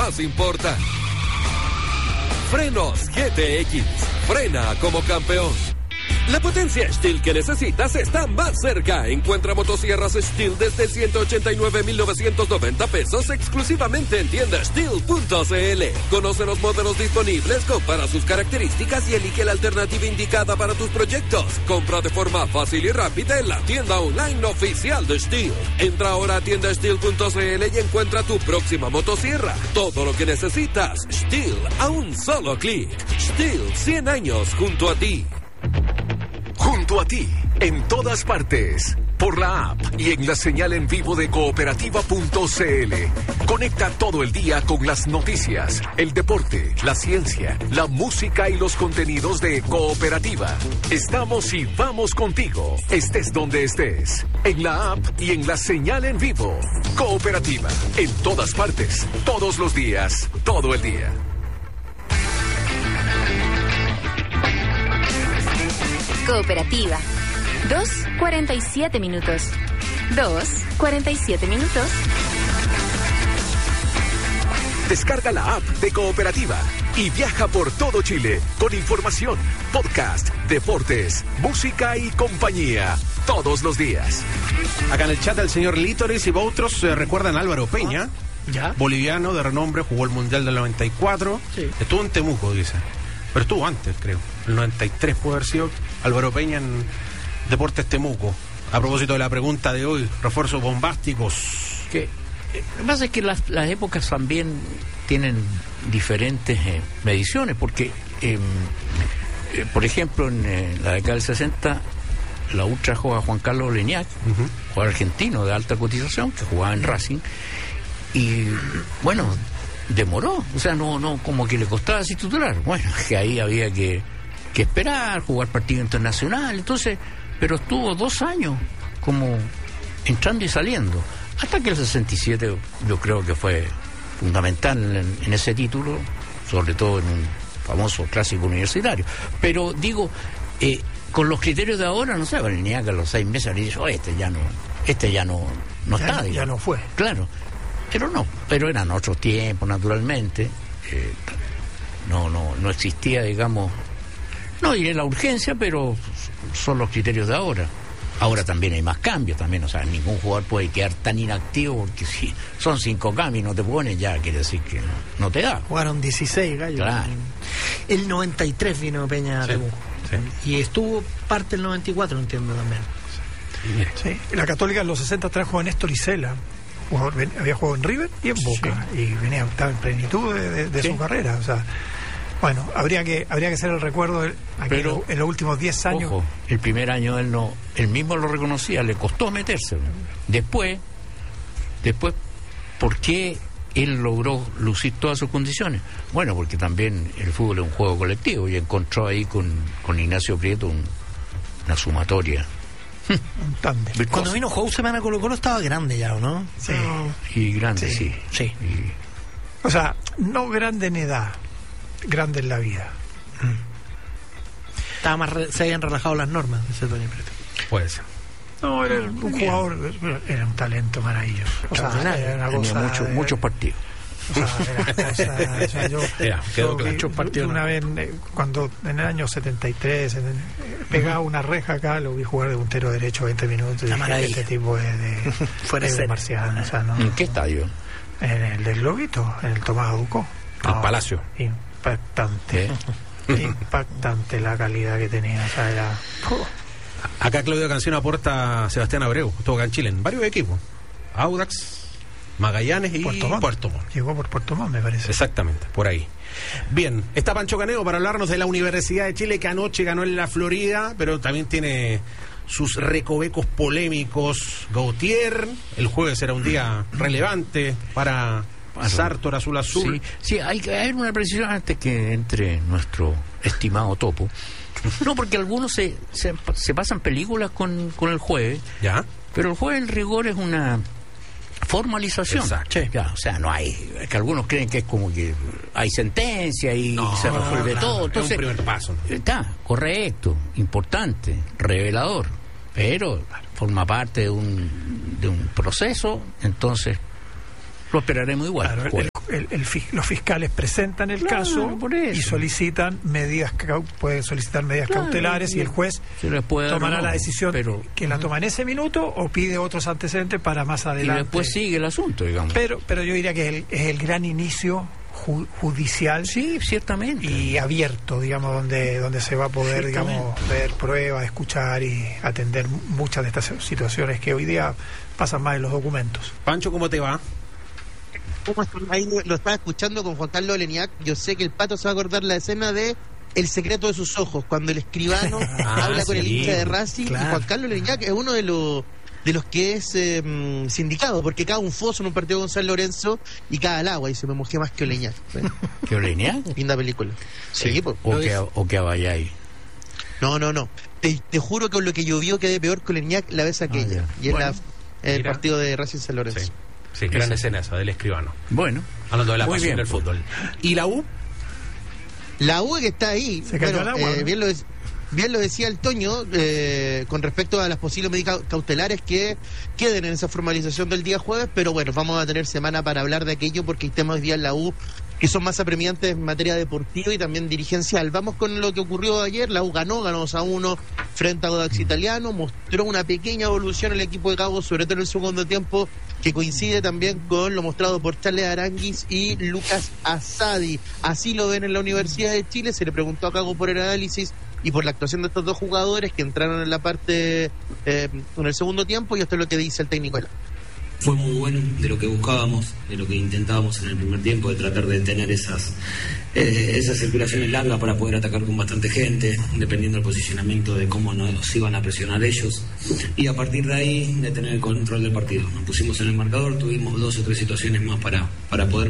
más importa. Frenos GTX. Frena como campeón. La potencia Stihl que necesitas está más cerca. Encuentra motosierras Stihl desde 189,990 pesos exclusivamente en tienda Stihl.cl. Conoce los modelos disponibles, compara sus características y elige la alternativa indicada para tus proyectos. Compra de forma fácil y rápida en la tienda online oficial de Stihl. Entra ahora a tienda Stihl.cl y encuentra tu próxima motosierra. Todo lo que necesitas, Stihl a un solo clic. Stihl, 100 años junto a ti. Junto a ti, en todas partes, por la app y en la señal en vivo de cooperativa.cl. Conecta todo el día con las noticias, el deporte, la ciencia, la música y los contenidos de Cooperativa. Estamos y vamos contigo, estés donde estés, en la app y en la señal en vivo. Cooperativa, en todas partes, todos los días, todo el día. Cooperativa. 2:47 minutos. 2:47 minutos. Descarga la app de Cooperativa y viaja por todo Chile con información, podcast, deportes, música y compañía. Todos los días. Acá en el chat el señor Lítoris y Boutros recuerdan a Álvaro Peña, ¿ya? Boliviano de renombre, jugó el Mundial del 94. Sí. Estuvo en Temuco, dice. Pero estuvo antes, creo. El 93 puede haber sido Álvaro Peña en Deportes Temuco. A propósito de la pregunta de hoy, refuerzos bombásticos. Lo que pasa es que las épocas también tienen diferentes mediciones, porque, por ejemplo, en la década del 60, la U trajo a Juan Carlos Leñac, jugador argentino de alta cotización, que jugaba en Racing, y bueno, demoró, o sea, no como que le costaba así titular. Bueno, que ahí había que esperar, jugar partido internacional, entonces, pero estuvo 2 años como entrando y saliendo, hasta que el 67 yo creo que fue fundamental en ese título, sobre todo en un famoso clásico universitario. Pero digo, con los criterios de ahora, no sé, venía que a los 6 meses le dijo, este ya no está, digamos. Ya no fue. Claro, pero eran otros tiempos, naturalmente. No existía, digamos, no diré la urgencia, pero son los criterios de ahora. Ahora también hay más cambios también, o sea, ningún jugador puede quedar tan inactivo, porque si son 5 cambios y no te pones, ya quiere decir que no te da. Jugaron 16 gallos. Claro. El 93 vino Peña a Temuco. Sí. Y estuvo parte del 94, entiendo también. Sí. La Católica en los 60 trajo a Néstor Isela. Había jugado en River y en Boca. Sí. Y estaba en plenitud de su carrera. O sea, bueno, habría que hacer el recuerdo pero en los últimos 10 años. Ojo, el primer año él mismo lo reconocía, le costó meterse. Después, ¿por qué él logró lucir todas sus condiciones? Bueno, porque también el fútbol es un juego colectivo y encontró ahí con Ignacio Prieto una sumatoria. Un tándem. Cuando vino Houseman a Colo-Colo estaba grande ya, ¿o no? Sí. Y grande, sí. O sea, no grande en edad, grande en la vida. Se habían relajado las normas de ese Tony Prieto. Puede ser. No, era un jugador, era un talento maravilloso. O sea, era una cosa muchos partidos. O sea, yo muchos partidos. Una vez, cuando en el año 73 pegaba una reja acá, lo vi jugar de puntero derecho 20 minutos. Y dije, este tipo es de marciano. O sea, ¿no? ¿En qué estadio? En el del Globito, en el Tomás Ducó. El Palacio. Impactante. Impactante la calidad que tenía. O sea, era... Acá Claudio Canción aporta a Sebastián Abreu, estuvo acá en Chile en varios equipos, Audax, Magallanes y Puerto Montt. Llegó por Puerto Montt, me parece. Exactamente, por ahí. Bien, está Pancho Caneo para hablarnos de la Universidad de Chile, que anoche ganó en la Florida, pero también tiene sus recovecos polémicos. Gautier, el jueves será un día relevante para Sartor Azul Azul. Sí, hay que haber una precisión antes que entre nuestro estimado Topo. No, porque algunos se pasan películas con el jueves. Ya. Pero el jueves en rigor es una formalización. Exacto. Ya, o sea, no hay, es que algunos creen que es como que hay sentencia y se resuelve todo. Entonces, es un primer paso. Está correcto, importante, revelador, pero forma parte de un proceso. Entonces, Lo esperaremos igual. Claro, los fiscales presentan el caso y solicitan pueden solicitar medidas cautelares y el juez tomará la decisión que la toma en ese minuto o pide otros antecedentes para más adelante. Y después sigue el asunto, digamos. Pero yo diría que es el gran inicio judicial, sí, ciertamente, y abierto, digamos, donde se va a poder, digamos, ver pruebas, escuchar y atender muchas de estas situaciones que hoy día pasan más en los documentos. Pancho, ¿cómo te va? ¿Cómo están? Ahí lo estaba escuchando con Juan Carlos Leniak. Yo sé que el Pato se va a acordar la escena de El secreto de sus ojos, cuando el escribano habla con el hincha de Racing, y Juan Carlos Leniak es uno de los que es sindicado, porque cada un foso en un partido con San Lorenzo y cada al agua, y se me mojé más que Oleñac. ¿Sí? ¿Que Oleñac? Linda película. Sí, pues. O que Abayay. No. Te juro que con lo que llovió quedé peor que Oleñac la vez aquella. Y el partido de Racing San Lorenzo. Sí, gran escena esa del escribano. Bueno. Hablando de la pasión del fútbol. ¿Y la U? La U que está ahí. Se cayó al agua, ¿no? Bien lo decía el Toño, con respecto a las posibles medidas cautelares que queden en esa formalización del día jueves, pero bueno, vamos a tener semana para hablar de aquello porque hay temas hoy día en la U que son más apremiantes en materia deportiva y también dirigencial. Vamos con lo que ocurrió ayer. La U ganó 2-1 frente a Audax Italiano, mostró una pequeña evolución el equipo de Cabo, sobre todo en el segundo tiempo, que coincide también con lo mostrado por Charles Aranguis y Lucas Asadi. Así lo ven en la Universidad de Chile. Se le preguntó a Cago por el análisis y por la actuación de estos dos jugadores que entraron en la parte en el segundo tiempo, y esto es lo que dice el técnico. Fue muy bueno, de lo que buscábamos, de lo que intentábamos en el primer tiempo, de tratar de tener esas circulaciones largas para poder atacar con bastante gente, dependiendo del posicionamiento de cómo nos iban a presionar ellos, y a partir de ahí de tener el control del partido. Nos pusimos en el marcador, tuvimos 2 o 3 situaciones más para poder